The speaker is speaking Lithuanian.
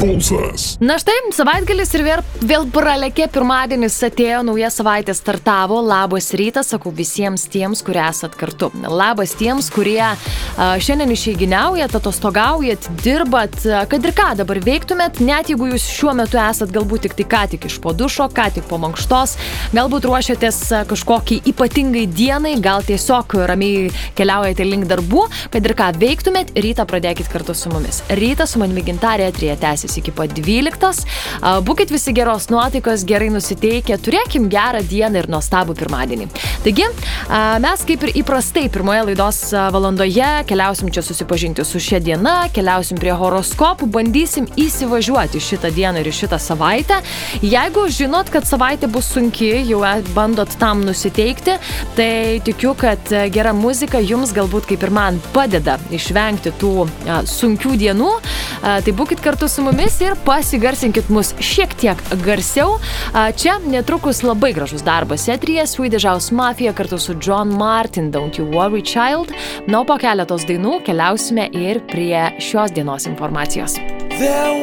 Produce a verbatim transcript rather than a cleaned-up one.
Pulsas. Na štai, savaitgalis ir vėl, vėl pralekė, pirmadienis atėjo, nauja savaitė startavo. Labas rytas, sakau visiems tiems, kurie esat kartu. Labas tiems, kurie a, šiandien išeiginiaujat, atostogaujat, dirbat, a, kad ir ką dabar veiktumėt, net jeigu jūs šiuo metu esat galbūt tik tai ką tik iš po dušo, ką tik po mankštos, galbūt ruošiatės a, kažkokiai ypatingai dienai, gal tiesiog ramiai keliaujate link darbų, kad ir ką veiktumėt, rytą pradėkit kartu su mumis. Rytą su manimi Gintarė Eteryje tęsis iki pat dvyliktos. Būkit visi geros nuotaikos, gerai nusiteikę, turėkim gerą dieną ir nuostabų pirmadienį. Taigi, mes kaip ir įprastai pirmoje laidos valandoje keliausim čia susipažinti su šia diena, keliausim prie horoskopų, bandysim įsivažiuoti šitą dieną ir šitą savaitę. Jeigu žinot, kad savaitė bus sunki, jau bandot tam nusiteikti, tai tikiu, kad gera muzika jums galbūt kaip ir man padeda išvengti tų sunkių dienų. Tai būkit kartu su mumis ir pasigarsinkit mus šiek tiek garsiau. Čia netrukus labai gražus darbas eteryje, Swedish House Mafia kartu su John Martin, Don't You Worry Child. Na, po keletos dainų keliausime ir prie šios dienos informacijos. There